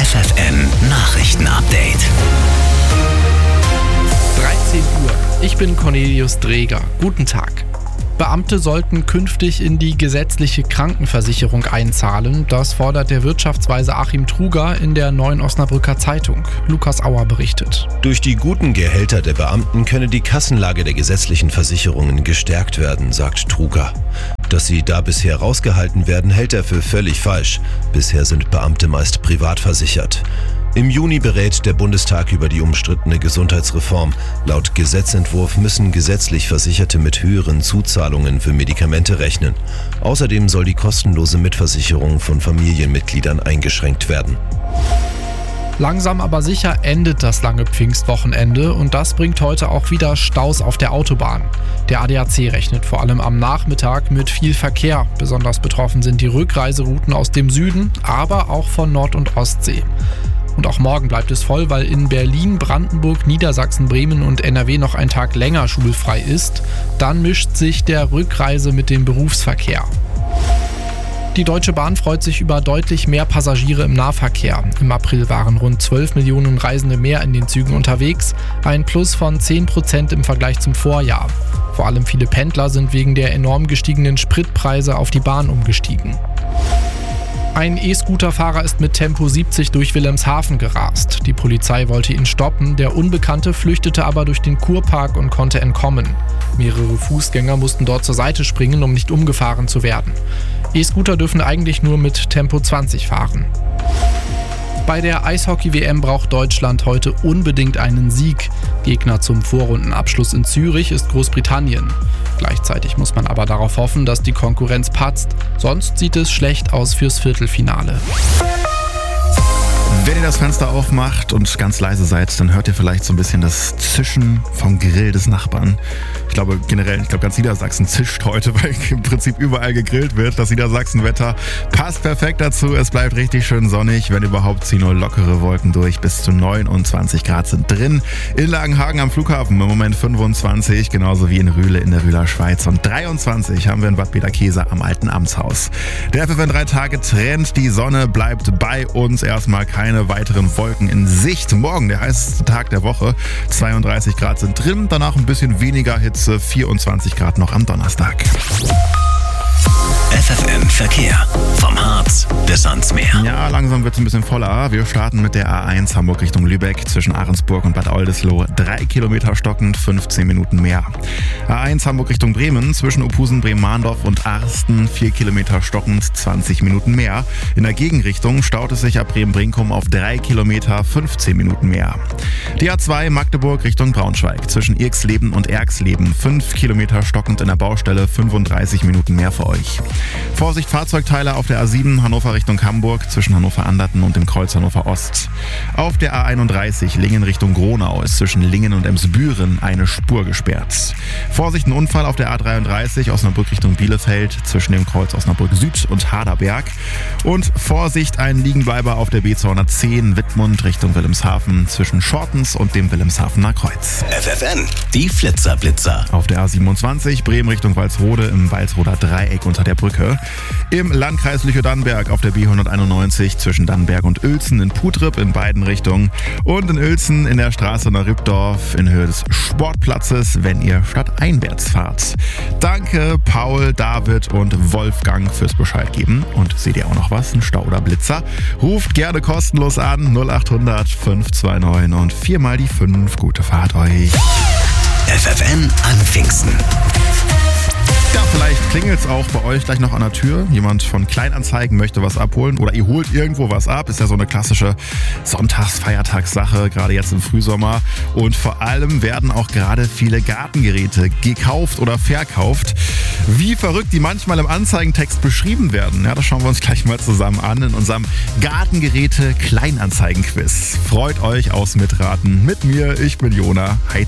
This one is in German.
FFN Nachrichten-Update. 13 Uhr. Ich bin Cornelius Dreger. Guten Tag. Beamte sollten künftig in die gesetzliche Krankenversicherung einzahlen. Das fordert der Wirtschaftsweise Achim Truger in der Neuen Osnabrücker Zeitung. Lukas Auer berichtet. Durch die guten Gehälter der Beamten könne die Kassenlage der gesetzlichen Versicherungen gestärkt werden, sagt Truger. Dass sie da bisher rausgehalten werden, hält er für völlig falsch. Bisher sind Beamte meist privat versichert. Im Juni berät der Bundestag über die umstrittene Gesundheitsreform. Laut Gesetzentwurf müssen gesetzlich Versicherte mit höheren Zuzahlungen für Medikamente rechnen. Außerdem soll die kostenlose Mitversicherung von Familienmitgliedern eingeschränkt werden. Langsam aber sicher endet das lange Pfingstwochenende und das bringt heute auch wieder Staus auf der Autobahn. Der ADAC rechnet vor allem am Nachmittag mit viel Verkehr. Besonders betroffen sind die Rückreiserouten aus dem Süden, aber auch von Nord- und Ostsee. Und auch morgen bleibt es voll, weil in Berlin, Brandenburg, Niedersachsen, Bremen und NRW noch ein Tag länger schulfrei ist. Dann mischt sich der Rückreise mit dem Berufsverkehr. Die Deutsche Bahn freut sich über deutlich mehr Passagiere im Nahverkehr. Im April waren rund 12 Millionen Reisende mehr in den Zügen unterwegs, ein Plus von 10% im Vergleich zum Vorjahr. Vor allem viele Pendler sind wegen der enorm gestiegenen Spritpreise auf die Bahn umgestiegen. Ein E-Scooter-Fahrer ist mit Tempo 70 durch Wilhelmshaven gerast. Die Polizei wollte ihn stoppen, der Unbekannte flüchtete aber durch den Kurpark und konnte entkommen. Mehrere Fußgänger mussten dort zur Seite springen, um nicht umgefahren zu werden. E-Scooter dürfen eigentlich nur mit Tempo 20 fahren. Bei der Eishockey-WM braucht Deutschland heute unbedingt einen Sieg. Gegner zum Vorrundenabschluss in Zürich ist Großbritannien. Gleichzeitig muss man aber darauf hoffen, dass die Konkurrenz patzt. Sonst sieht es schlecht aus fürs Viertelfinale. Wenn ihr das Fenster aufmacht und ganz leise seid, dann hört ihr vielleicht so ein bisschen das Zischen vom Grill des Nachbarn. Ich glaube ganz Niedersachsen zischt heute, weil im Prinzip überall gegrillt wird. Das Niedersachsen-Wetter passt perfekt dazu. Es bleibt richtig schön sonnig. Wenn überhaupt, ziehen nur lockere Wolken durch. Bis zu 29 Grad sind drin. In Langenhagen am Flughafen im Moment 25, genauso wie in Rühle in der Rühler Schweiz. Und 23 haben wir in Bad Bederkesa am Alten Amtshaus. Der FFN 3-Tage-Trend, die Sonne bleibt bei uns. Erstmal keine weiteren Wolken in Sicht. Morgen der heißeste Tag der Woche. 32 Grad sind drin, danach ein bisschen weniger Hitze, 24 Grad noch am Donnerstag. FFN Verkehr. Vom Harz bis ans Meer. Ja, langsam wird es ein bisschen voller. Wir starten mit der A1 Hamburg Richtung Lübeck zwischen Ahrensburg und Bad Oldesloe. 3 Kilometer stockend, 15 Minuten mehr. A1 Hamburg Richtung Bremen zwischen Ophusen, Bremen-Mahndorf und Arsten. 4 Kilometer stockend, 20 Minuten mehr. In der Gegenrichtung staut es sich ab Bremen-Brinkum auf 3 Kilometer, 15 Minuten mehr. Die A2 Magdeburg Richtung Braunschweig zwischen Irxleben und Erxleben. 5 Kilometer stockend in der Baustelle, 35 Minuten mehr für euch. Vorsicht Fahrzeugteile auf der A7 Hannover Richtung Hamburg zwischen Hannover-Anderten und dem Kreuz Hannover Ost. Auf der A31 Lingen Richtung Gronau ist zwischen Lingen und Emsbüren eine Spur gesperrt. Vorsicht ein Unfall auf der A33 Osnabrück Richtung Bielefeld zwischen dem Kreuz Osnabrück Süd und Haderberg. Und Vorsicht ein Liegenbleiber auf der B210 Wittmund Richtung Wilhelmshaven zwischen Schortens und dem Wilhelmshavener Kreuz. FFN, die Flitzer-Blitzer. Auf der A27 Bremen Richtung Walsrode im Walsroder Dreieck unter der Brücke. Im Landkreis Lüchow-Dannenberg auf der B191 zwischen Dannenberg und Uelzen in Putrip in beiden Richtungen. Und in Uelzen in der Straße nach Rippdorf in Höhe des Sportplatzes, wenn ihr stadteinwärts fahrt. Danke Paul, David und Wolfgang fürs Bescheid geben. Und seht ihr auch noch was? Ein Stau oder Blitzer? Ruft gerne kostenlos an 0800 529 und 4 mal die 5. Gute Fahrt euch. FFN an Pfingsten. Ja, vielleicht klingelt es auch bei euch gleich noch an der Tür. Jemand von Kleinanzeigen möchte was abholen oder ihr holt irgendwo was ab. Ist ja so eine klassische Sonntags-Feiertagssache, gerade jetzt im Frühsommer. Und vor allem werden auch gerade viele Gartengeräte gekauft oder verkauft. Wie verrückt die manchmal im Anzeigentext beschrieben werden, ja, das schauen wir uns gleich mal zusammen an in unserem Gartengeräte-Kleinanzeigen-Quiz. Freut euch aufs Mitraten mit mir, ich bin Jona.